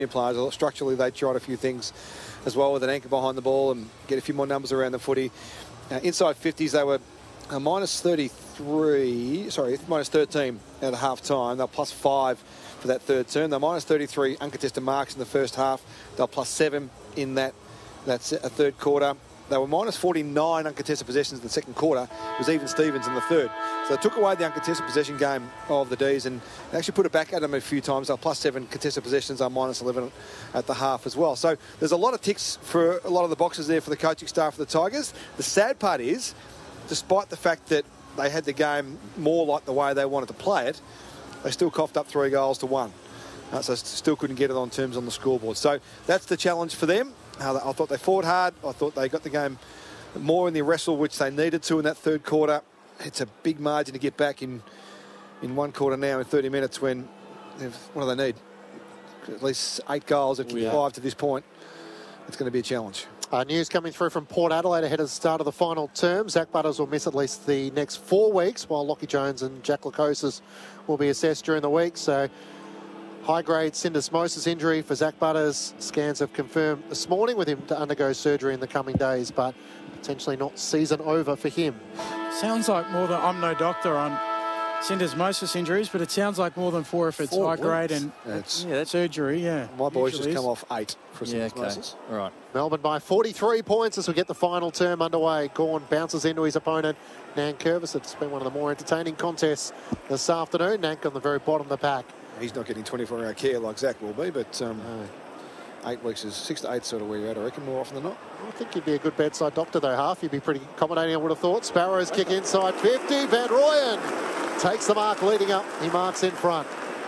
players. Structurally, they tried a few things as well with an anchor behind the ball and get a few more numbers around the footy. Inside 50s, they were minus 13 at half time. They're plus 5 for that third term. They're minus 33 uncontested marks in the first half. They're plus 7 in that's a third quarter. They were minus 49 uncontested possessions in the second quarter. It was even Stevens in the third. So they took away the uncontested possession game of the D's and actually put it back at them a few times. They're plus 7 contested possessions. They're minus 11 at the half as well. So there's a lot of ticks for a lot of the boxes there for the coaching staff of the Tigers. The sad part is, despite the fact that they had the game more like the way they wanted to play it, they still coughed up 3 goals to 1. So still couldn't get it on terms on the scoreboard. So that's the challenge for them. I thought they fought hard. I thought they got the game more in the wrestle, which they needed to in that third quarter. It's a big margin to get back in one quarter now in 30 minutes when, what do they need? At least 8 goals after 5 to this point. It's going to be a challenge. News coming through from Port Adelaide ahead of the start of the final term. Zach Butters will miss at least the next 4 weeks, while Lockie Jones and Jack Lukosius will be assessed during the week. So high-grade syndesmosis injury for Zach Butters. Scans have confirmed this morning with him to undergo surgery in the coming days, but potentially not season over for him. Sounds like more than... I'm no doctor on syndesmosis injuries, but it sounds like more than 4 if it's high-grade and that's surgery, My boys just come off 8 for syndesmosis. Okay. Right. Melbourne by 43 points as we get the final term underway. Gawn bounces into his opponent, Nankervis. It's been one of the more entertaining contests this afternoon. Nank on the very bottom of the pack. He's not getting 24-hour care like Zach will be, but 8 weeks is 6 to 8 sort of where you're at, I reckon, more often than not. I think you'd be a good bedside doctor, though, Half. You'd be pretty accommodating, I would have thought. Sparrows kick inside 50. Van Rooyen takes the mark leading up. He marks in front.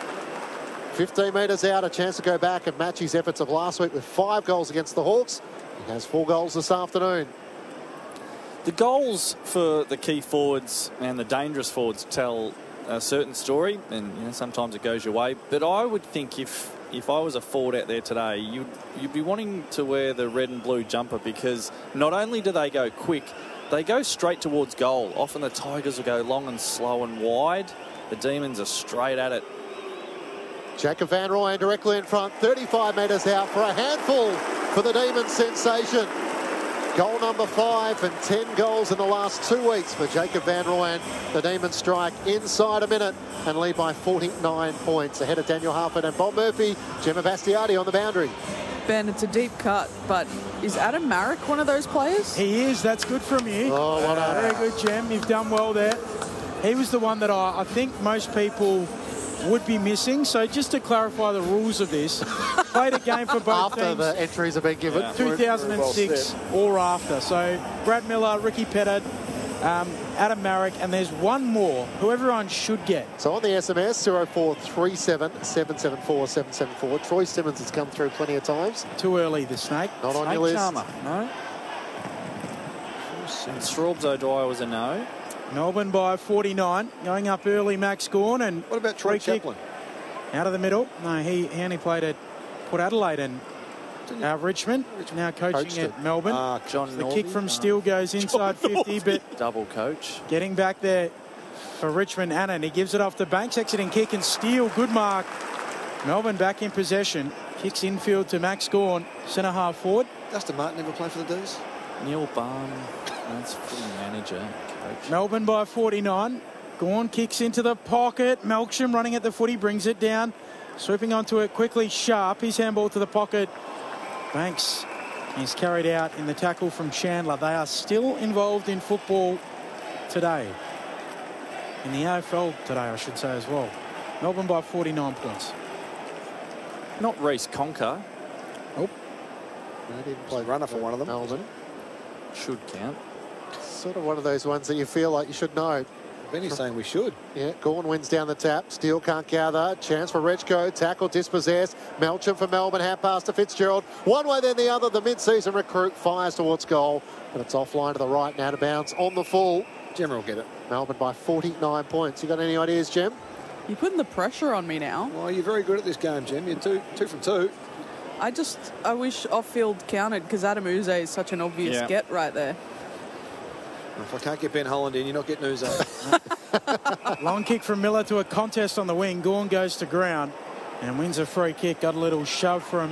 15 metres out, a chance to go back and match his efforts of last week with 5 goals against the Hawks. He has 4 goals this afternoon. The goals for the key forwards and the dangerous forwards tell a certain story, and sometimes it goes your way. But I would think if I was a forward out there today, you'd be wanting to wear the red and blue jumper, because not only do they go quick, they go straight towards goal. Often the Tigers will go long and slow and wide. The Demons are straight at it. Jacob Van Rooyen directly in front, 35 metres out for a handful for the Demons sensation. Goal number 5 and 10 goals in the last 2 weeks for Jacob Van Rooyen. The Demons strike inside a minute and lead by 49 points. Ahead of Daniel Harford and Bob Murphy, Gemma Bastiati on the boundary. Ben, it's a deep cut, but is Adam Marek one of those players? He is. That's good from you. Oh, what a... Very good, Gem. You've done well there. He was the one that I think most people would be missing. So just to clarify the rules of this, played a game for both teams. After the entries have been given. 2006 or after. So Brad Miller, Ricky Pettit, Adam Marek, and there's one more who everyone should get. So on the SMS, 0437 774 774. Troy Simmons has come through plenty of times. Too early, the Snake. Not on your list. Charmer, no. And Straubs O'Dwyer was a no. Melbourne by 49, going up early, Max Gawn. And what about Troy Chaplin? Out of the middle. No, he only played at Port Adelaide and Richmond. Now coaching at Melbourne. John the Norby. kick from Steele goes inside 50, but double coach. Getting back there for Richmond, and he gives it off to Banks. Exiting kick and Steele. Good mark. Melbourne back in possession. Kicks infield to Max Gawn, centre half forward. Dustin Martin never played for the D's? Neil Barn, that's footy manager. Coach. Melbourne by 49. Gawn kicks into the pocket. Melksham running at the footy, brings it down. Swooping onto it quickly, Sharp. His handball to the pocket. Banks is carried out in the tackle from Chandler. They are still involved in football today. In the AFL today, I should say as well. Melbourne by 49 points. Not Reece Conker. Nope. They didn't play runner for one of them. Melbourne. Should count. Sort of one of those ones that you feel like you should know. Benny's saying we should. Yeah, Gawn wins down the tap. Steele can't gather. Chance for Rechko. Tackle dispossessed. Melcham for Melbourne. Hand pass to Fitzgerald. One way then the other. The mid-season recruit fires towards goal. But it's offline to the right and out of bounds on the full. Gemma will get it. Melbourne by 49 points. You got any ideas, Gem? You're putting the pressure on me now. Well, you're very good at this game, Gem. You're two from two. I wish off-field counted, because Adam Uze is such an obvious get right there. If I can't get Ben Holland in, you're not getting Uze. Long kick from Miller to a contest on the wing. Gawn goes to ground. and wins a free kick. Got a little shove for him.